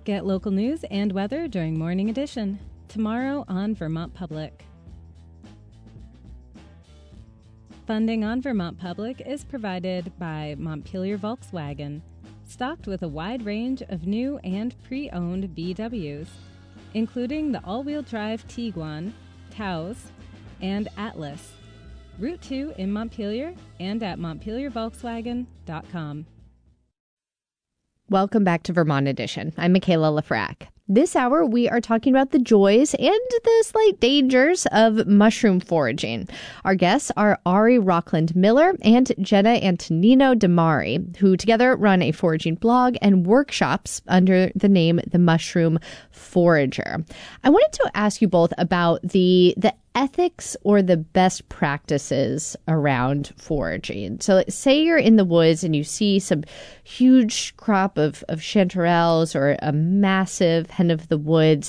Get local news and weather during Morning Edition, tomorrow on Vermont Public. Funding on Vermont Public is provided by Montpelier Volkswagen, stocked with a wide range of new and pre-owned VWs, including the all-wheel drive Tiguan, Taos, and Atlas. Route 2 in Montpelier and at MontpelierVolkswagen.com. Welcome back to Vermont Edition. I'm Michaela Lafrac. This hour, we are talking about the joys and the slight dangers of mushroom foraging. Our guests are Ari Rockland Miller and Jenna Antonino Damari, who together run a foraging blog and workshops under the name The Mushroom Forager. I wanted to ask you both about the ethics or the best practices around foraging. So say you're in the woods and you see some huge crop of chanterelles or a massive hen of the woods.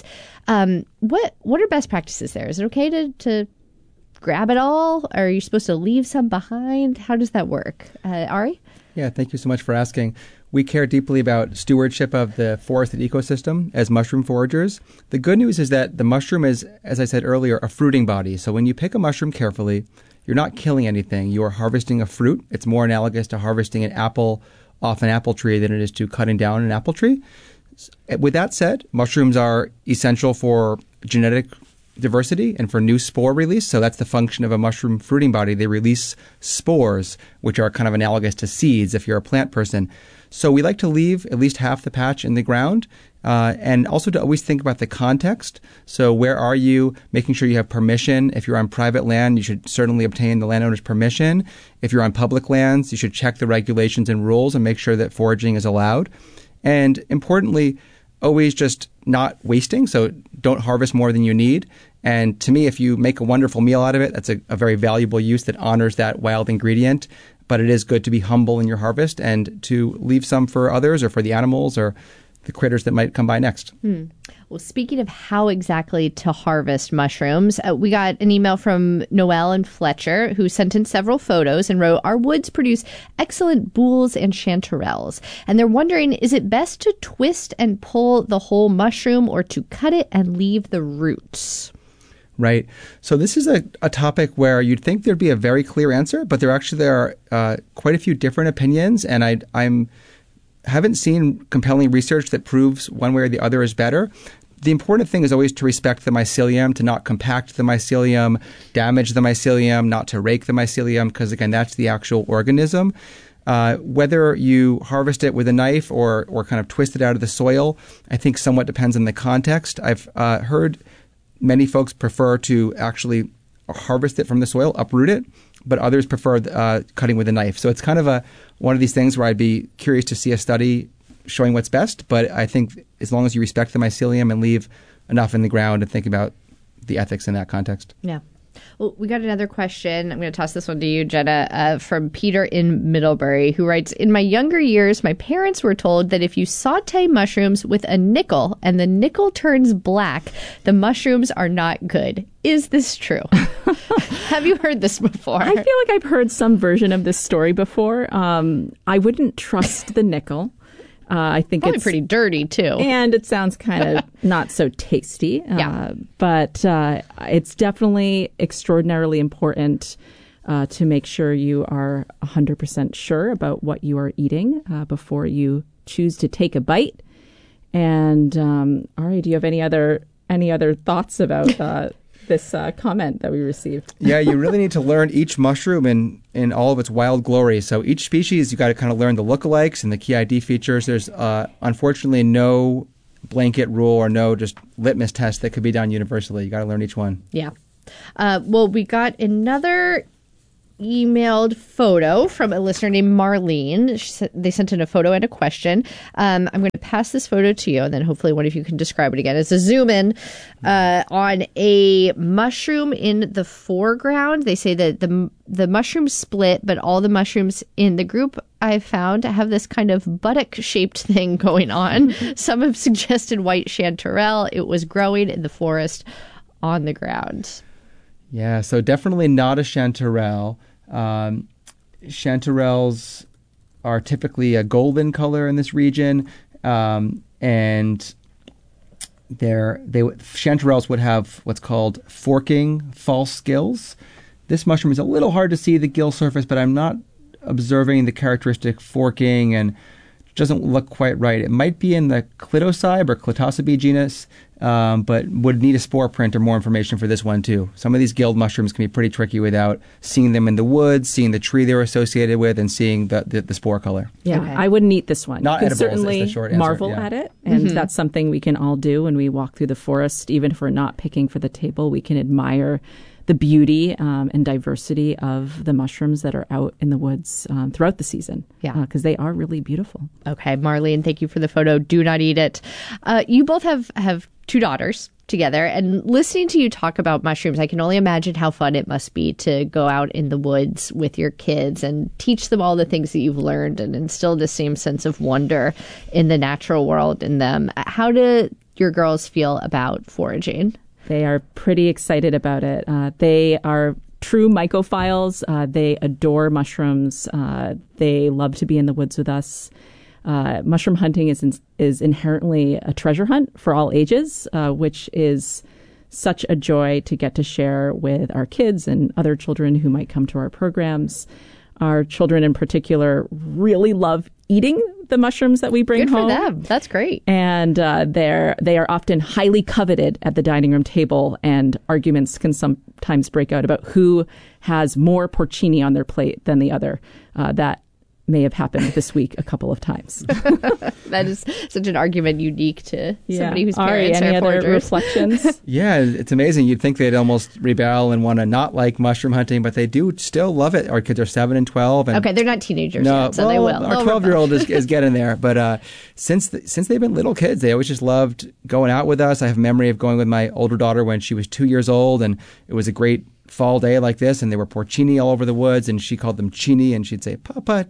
What are best practices there? Is it okay to grab it all? Or are you supposed to leave some behind? How does that work? Ari? Yeah, thank you so much for asking. We care deeply about stewardship of the forested ecosystem as mushroom foragers. The good news is that the mushroom is, as I said earlier, a fruiting body. So when you pick a mushroom carefully, you're not killing anything. You are harvesting a fruit. It's more analogous to harvesting an apple off an apple tree than it is to cutting down an apple tree. With that said, mushrooms are essential for genetic diversity and for new spore release. So that's the function of a mushroom fruiting body. They release spores, which are kind of analogous to seeds if you're a plant person. So we like to leave at least half the patch in the ground and also to always think about the context. So where are you? Making sure you have permission. If you're on private land, you should certainly obtain the landowner's permission. If you're on public lands, you should check the regulations and rules and make sure that foraging is allowed. And importantly, always just not wasting. So don't harvest more than you need. And to me, if you make a wonderful meal out of it, that's a very valuable use that honors that wild ingredient. But it is good to be humble in your harvest and to leave some for others or for the animals or the critters that might come by next. Well, speaking of how exactly to harvest mushrooms, we got an email from Noelle and Fletcher, who sent in several photos and wrote, "Our woods produce excellent boules and chanterelles." And they're wondering, is it best to twist and pull the whole mushroom or to cut it and leave the roots? Right. So this is a topic where you'd think there'd be a very clear answer, but there are quite a few different opinions, and I haven't seen compelling research that proves one way or the other is better. The important thing is always to respect the mycelium, to not compact the mycelium, damage the mycelium, not to rake the mycelium, because again, that's the actual organism. Whether you harvest it with a knife or kind of twist it out of the soil, I think somewhat depends on the context. I've heard many folks prefer to actually harvest it from the soil, uproot it, but others prefer cutting with a knife. So it's kind of one of these things where I'd be curious to see a study showing what's best. But I think as long as you respect the mycelium and leave enough in the ground and think about the ethics in that context. Yeah. Well, we got another question. I'm going to toss this one to you, Jenna, from Peter in Middlebury, who writes, "In my younger years, my parents were told that if you saute mushrooms with a nickel and the nickel turns black, the mushrooms are not good. Is this true?" Have you heard this before? I feel like I've heard some version of this story before. I wouldn't trust the nickel. I think probably it's pretty dirty too, and it sounds kind of not so tasty. Yeah. But it's definitely extraordinarily important to make sure you are 100% sure about what you are eating before you choose to take a bite. And Ari, do you have any other thoughts about this comment that we received? Yeah, you really need to learn each mushroom in all of its wild glory. So each species, you got to kind of learn the lookalikes and the key ID features. There's unfortunately no blanket rule or no just litmus test that could be done universally. You got to learn each one. Yeah. Well, we got another emailed photo from a listener named Marlene. They sent in a photo and a question. I'm going to pass this photo to you, and then hopefully one of you can describe it again. It's a zoom in on a mushroom in the foreground. They say that the mushrooms split, but all the mushrooms in the group I found have this kind of buttock-shaped thing going on. Some have suggested white chanterelle. It was growing in the forest on the ground. Yeah, so definitely not a chanterelle. Chanterelles are typically a golden color in this region, and chanterelles would have what's called forking false gills. This mushroom is a little hard to see the gill surface, but I'm not observing the characteristic forking and doesn't look quite right. It might be in the Clitocybe or Clitocybe genus, but would need a spore print or more information for this one too. Some of these gilled mushrooms can be pretty tricky without seeing them in the woods, seeing the tree they're associated with, and seeing the spore color. Yeah, Okay. I wouldn't eat this one. Not you can edible is certainly the short answer, marvel yeah. at it, and that's something we can all do when we walk through the forest. Even if we're not picking for the table, we can admire the beauty and diversity of the mushrooms that are out in the woods throughout the season. Yeah. Because they are really beautiful. Okay, Marlene, thank you for the photo. Do not eat it. You both have 2 daughters together, and listening to you talk about mushrooms, I can only imagine how fun it must be to go out in the woods with your kids and teach them all the things that you've learned and instill the same sense of wonder in the natural world in them. How do your girls feel about foraging? They are pretty excited about it. They are true mycophiles. They adore mushrooms. They love to be in the woods with us. Mushroom hunting is inherently a treasure hunt for all ages, which is such a joy to get to share with our kids and other children who might come to our programs. Our children in particular really love eating the mushrooms that we bring Good home. for them. That's great. And they are often highly coveted at the dining room table, and arguments can sometimes break out about who has more porcini on their plate than the other. That may have happened this week a couple of times. That is such an argument unique to somebody whose Ari, parents any are other foragers. reflections? Yeah, it's amazing. You'd think they'd almost rebel and want to not like mushroom hunting, but they do still love it. Our kids are 7 and 12. And Okay, they're not teenagers yet, so they will. Our 12-year-old is getting there. But since they've been little kids, they always just loved going out with us. I have a memory of going with my older daughter when she was 2 years old, and it was a great fall day like this, and there were porcini all over the woods, and she called them chini, and she'd say, "Papa,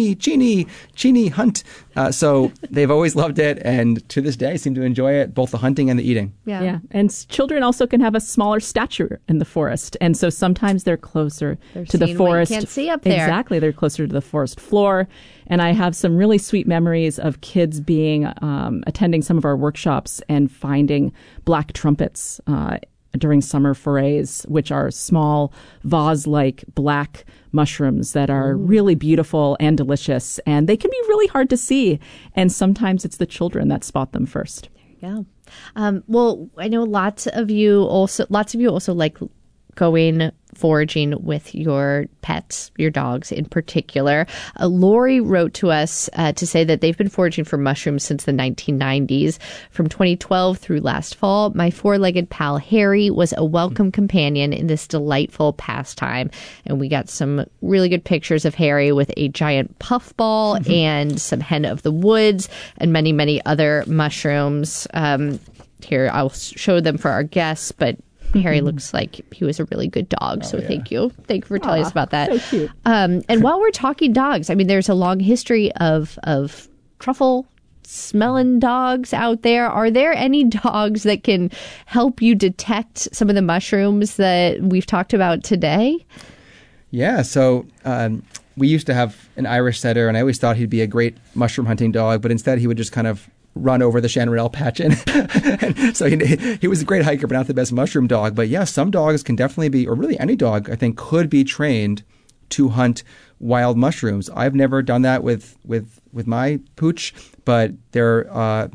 chini, hunt." So they've always loved it, and to this day seem to enjoy it, both the hunting and the eating. Yeah. And children also can have a smaller stature in the forest. And so sometimes they're closer to the seeing what you forest. can't see up there. Exactly. They're closer to the forest floor. And I have some really sweet memories of kids being attending some of our workshops and finding black trumpets during summer forays, which are small vase-like black mushrooms that are really beautiful and delicious. And they can be really hard to see. And sometimes it's the children that spot them first. Yeah. Well, I know lots of you also like going foraging with your pets, your dogs in particular. Lori wrote to us to say that they've been foraging for mushrooms since the 1990s. From 2012 through last fall, my 4-legged pal Harry was a welcome companion in this delightful pastime. And we got some really good pictures of Harry with a giant puffball and some hen of the woods and many, many other mushrooms. Here, I'll show them for our guests, but Harry looks like he was a really good dog. Thank you. Thank you for telling us about that. So cute. And while we're talking dogs, I mean, there's a long history of truffle smelling dogs out there. Are there any dogs that can help you detect some of the mushrooms that we've talked about today? Yeah, so we used to have an Irish setter, and I always thought he'd be a great mushroom hunting dog, but instead he would just kind of run over the chanterelle patch. And so he was a great hiker, but not the best mushroom dog. But yeah, some dogs can definitely be, or really any dog, I think, could be trained to hunt wild mushrooms. I've never done that with my pooch, but there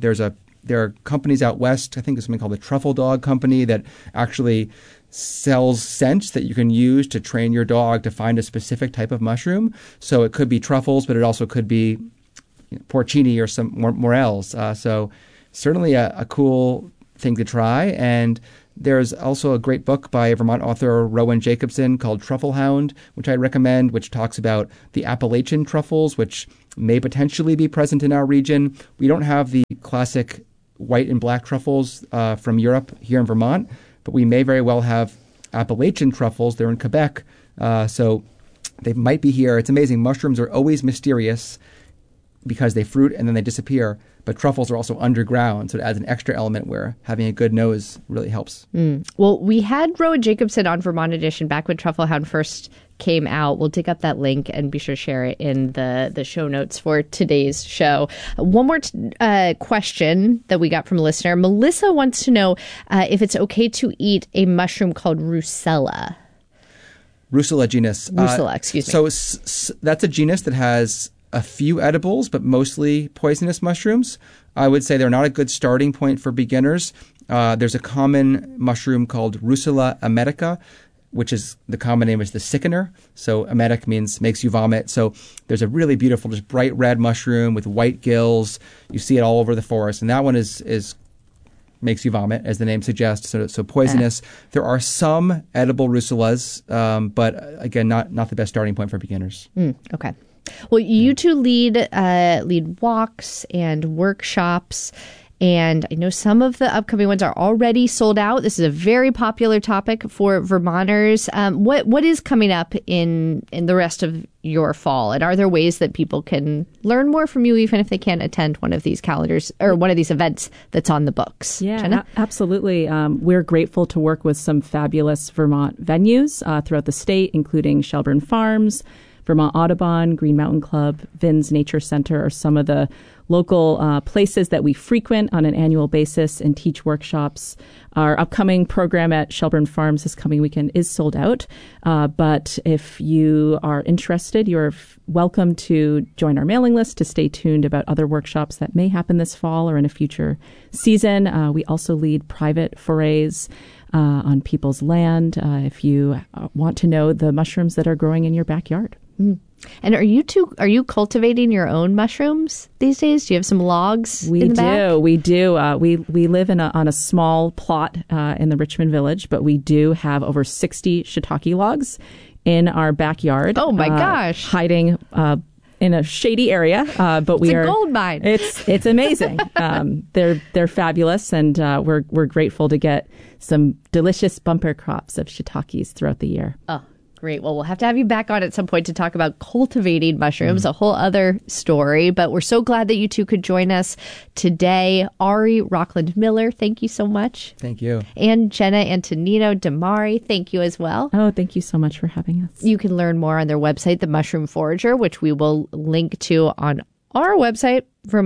are companies out west. I think there's something called the Truffle Dog Company that actually sells scents that you can use to train your dog to find a specific type of mushroom. So it could be truffles, but it also could be porcini or some morels. So certainly a cool thing to try. And there's also a great book by a Vermont author, Rowan Jacobson, called Truffle Hound, which I recommend, which talks about the Appalachian truffles, which may potentially be present in our region. We don't have the classic white and black truffles from Europe here in Vermont, but we may very well have Appalachian truffles. They're in Quebec. So they might be here. It's amazing. Mushrooms are always mysterious because they fruit and then they disappear. But truffles are also underground, so it adds an extra element where having a good nose really helps. Well, we had Rowan Jacobson on Vermont Edition back when Truffle Hound first came out. We'll dig up that link and be sure to share it in the show notes for today's show. One more question that we got from a listener. Melissa wants to know if it's okay to eat a mushroom called Russula. Russula genus. Russula, excuse me. So that's a genus that has a few edibles, but mostly poisonous mushrooms. I would say they're not a good starting point for beginners. There's a common mushroom called Russula emetica, which is the common name is the sickener. So emetic makes you vomit. So there's a really beautiful, just bright red mushroom with white gills. You see it all over the forest, and that one is makes you vomit, as the name suggests. So poisonous. There are some edible russulas, but again, not the best starting point for beginners. Okay. Well, you two lead walks and workshops, and I know some of the upcoming ones are already sold out. This is a very popular topic for Vermonters. What is coming up in the rest of your fall, and are there ways that people can learn more from you even if they can't attend one of these calendars or one of these events that's on the books? Yeah, absolutely. We're grateful to work with some fabulous Vermont venues throughout the state, including Shelburne Farms, Vermont Audubon, Green Mountain Club, Vin's Nature Center are some of the local places that we frequent on an annual basis and teach workshops. Our upcoming program at Shelburne Farms this coming weekend is sold out. But if you are interested, you're welcome to join our mailing list to stay tuned about other workshops that may happen this fall or in a future season. We also lead private forays on people's land if you want to know the mushrooms that are growing in your backyard. And are you cultivating your own mushrooms these days? Do you have some logs? We do. We live on a small plot in the Richmond Village, but we do have over 60 shiitake logs in our backyard. Oh my gosh! Hiding in a shady area, but it's a gold mine. It's amazing. They're fabulous, and we're grateful to get some delicious bumper crops of shiitakes throughout the year. Oh. Great. Well, we'll have to have you back on at some point to talk about cultivating mushrooms, a whole other story. But we're so glad that you two could join us today. Ari Rockland Miller, thank you so much. Thank you. And Jenna Antonino Damari, thank you as well. Oh, thank you so much for having us. You can learn more on their website, The Mushroom Forager, which we will link to on our website,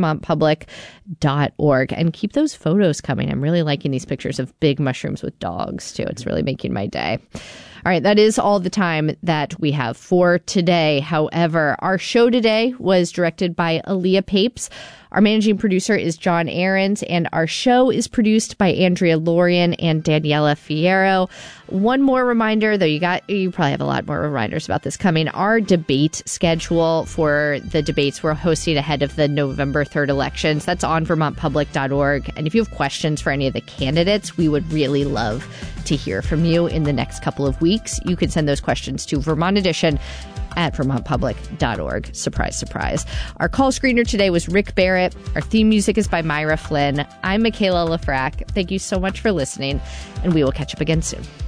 vermontpublic.org. And keep those photos coming. I'm really liking these pictures of big mushrooms with dogs, too. It's really making my day. All right, that is all the time that we have for today. However, our show today was directed by Aaliyah Papes. Our managing producer is John Ahrens, and our show is produced by Andrea Lorian and Daniela Fierro. One more reminder, though you probably have a lot more reminders about this coming. Our debate schedule for the debates we're hosting ahead of the November 3rd elections, that's on vermontpublic.org. And if you have questions for any of the candidates, we would really love to hear from you in the next couple of weeks. You can send those questions to Vermont Edition at vermontpublic.org. Surprise, surprise. Our call screener today was Rick Barrett. Our theme music is by Myra Flynn. I'm Michaela Lafrac. Thank you so much for listening, and we will catch up again soon.